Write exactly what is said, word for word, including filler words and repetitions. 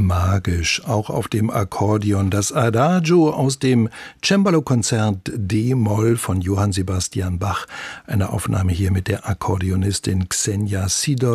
magisch, auch auf dem Akkordeon. Das Adagio aus dem Cembalo-Konzert D-Moll von Johann Sebastian Bach. Eine Aufnahme hier mit der Akkordeonistin Xenia Sidor.